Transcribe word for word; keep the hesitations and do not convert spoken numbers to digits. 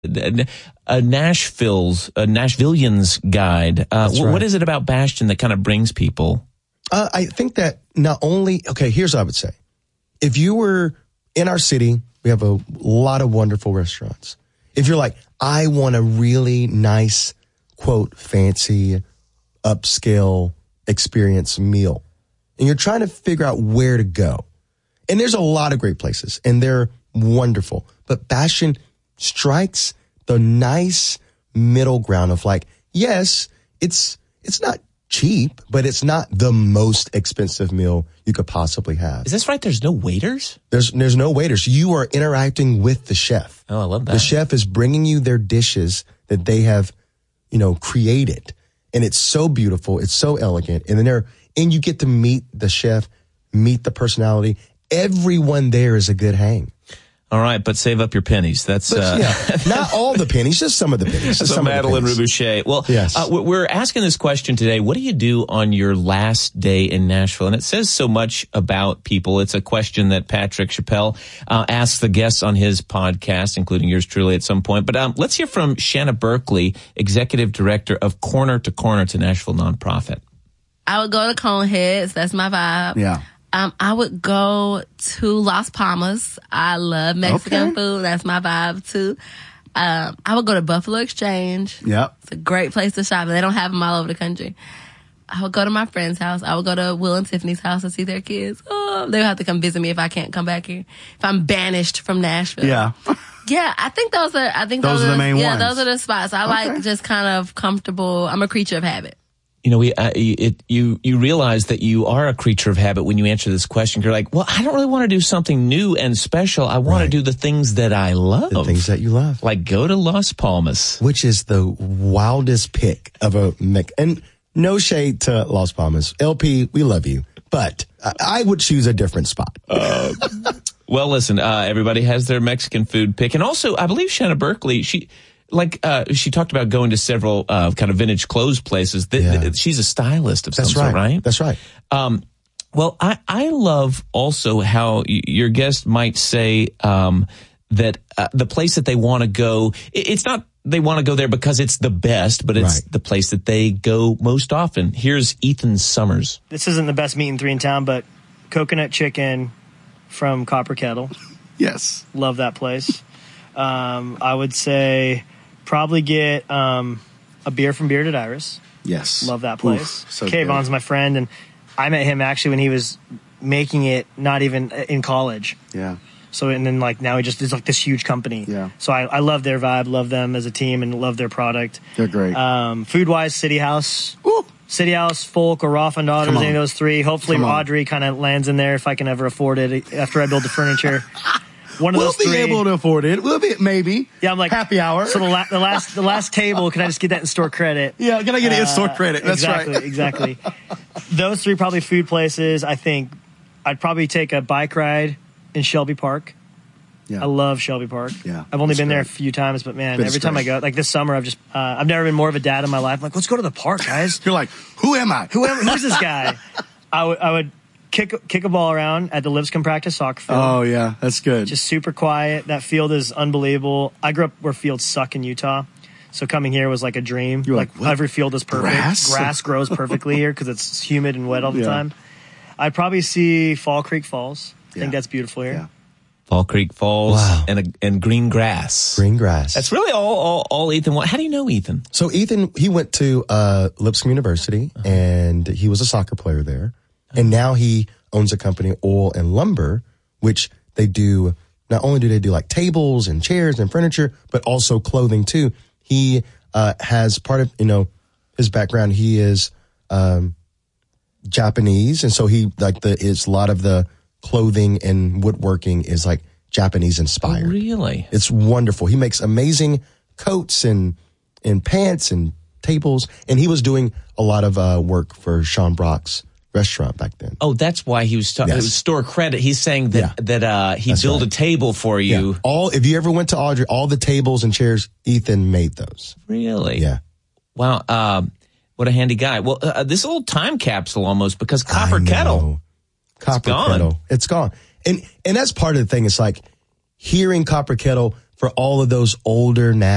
a Nashville's a Nashvillian's guide. Uh, right. What is it about Bastion that kind of brings people? Uh, I think that not only, okay, here's what I would say. If you were in our city, we have a lot of wonderful restaurants. If you're like, I want a really nice, quote, fancy, upscale experience meal, and you're trying to figure out where to go. And there's a lot of great places, and they're wonderful. But Bastion strikes the nice middle ground of like, yes, it's it's not cheap, but it's not the most expensive meal you could possibly have. Is this right? There's no waiters? There's there's no waiters. You are interacting with the chef. Oh, I love that. The chef is bringing you their dishes that they have, you know, created. And it's so beautiful. It's so elegant. And then they're, and you get to meet the chef, meet the personality. Everyone there is a good hang. All right, but save up your pennies. That's But, uh, yeah, not all the pennies, just some of the pennies. Just so some Madeline of the pennies. Rubuchet. Well, Yes. uh, we're asking this question today. What do you do on your last day in Nashville? And it says so much about people. It's a question that Patrick Chappelle uh, asks the guests on his podcast, including yours truly at some point. But um, let's hear from Shanna Berkeley, Executive Director of Corner to Corner to Nashville Nonprofit. I would go to Coneheads. That's my vibe. Yeah. Um, I would go to Las Palmas. I love Mexican Okay. food. That's my vibe too. Um, I would go to Buffalo Exchange. Yep. It's a great place to shop. They don't have them all over the country. I would go to my friend's house. I would go to Will and Tiffany's house and see their kids. Oh, they would have to come visit me if I can't come back here. If I'm banished from Nashville. Yeah. Yeah, I think those are, I think Those those, are the main yeah, ones. those are the spots. I Okay. like just kind of comfortable. I'm a creature of habit. You know, we uh, it you you realize that you are a creature of habit when you answer this question. You're like, well, I don't really want to do something new and special. I want Right. to do the things that I love, The things that you love. like go to Las Palmas. Which is the wildest pick of a Mc. And no shade to Las Palmas. L P, we love you. But I, I would choose a different spot. Uh, well, listen, uh, everybody has their Mexican food pick. And also, I believe Shanna Berkeley, she... Like, uh, she talked about going to several, uh, kind of vintage clothes places. Th- Yeah. th- she's a stylist of some That's sort, right. right? That's right. Um, well, I, I love also how y- your guest might say, um, that, uh, the place that they want to go, it, it's not, they want to go there because it's the best, but it's Right. the place that they go most often. Here's Ethan Summers. This isn't the best meat and three in town, but coconut chicken from Copper Kettle. Yes. Love that place. Um, I would say probably get um, a beer from Bearded Iris. Yes. Love that place. Oof, so Kayvon's good. my friend, and I met him actually when he was making it not even in college. Yeah. So, and then like now he just is like this huge company. Yeah. So I, I love their vibe, love them as a team, and love their product. They're great. Um, food wise, City House. Woo. City House, Folk, or Roth and Daughters, Come on. any of those three. Hopefully Come on. Audrey kind of lands in there if I can ever afford it after I build the furniture. One of We'll those be three. able to afford it. We'll be, maybe. Yeah, I'm like happy hour. So the, la- the last the last table, can I just get that in store credit? Yeah, can I get it in store Uh, credit? That's exactly, right. exactly. Those three probably food places. I think I'd probably take a bike ride in Shelby Park. Yeah. I love Shelby Park. Yeah, I've only it's been there a great. few times, but man, But it's every time I great. go, like this summer, I've just uh, I've never been more of a dad in my life. I'm like, let's go to the park, guys. You're like, who am I? Who am, who's this guy? I would I would kick kick a ball around at the Lipscomb practice soccer field. Oh, yeah. That's good. Just super quiet. That field is unbelievable. I grew up where fields suck in Utah. So coming here was like a dream. You're like like, what? every field is perfect. Grass? Grass grows perfectly here because it's humid and wet all the Yeah. time. I'd probably see Fall Creek Falls. I Yeah. think that's beautiful here. Yeah. Fall Creek Falls Wow. and a, and green grass. Green grass. That's really all, all, all Ethan wants. How do you know Ethan? So Ethan, he went to uh, Lipscomb University, and he was a soccer player there. And now he owns a company, Oil and Lumber, which they do, not only do they do like tables and chairs and furniture, but also clothing too. He uh, has part of, you know, his background, he is um, Japanese. And so he, like, the it's a lot of the clothing and woodworking is like Japanese inspired. Really? It's wonderful. He makes amazing coats and and pants and tables. And he was doing a lot of uh, work for Sean Brock's restaurant back then. Oh, that's why he was talking. Yes. It was store credit. He's saying that Yeah. that uh, he That's built right. a table for you. Yeah. All if you ever went to Audrey, all the tables and chairs, Ethan made those. Really? Yeah. Wow. Um, what a handy guy. Well, uh, this old time capsule almost because Copper I know. Kettle. Copper gone. Kettle. It's gone. And and that's part of the thing. It's like hearing Copper Kettle for all of those older now.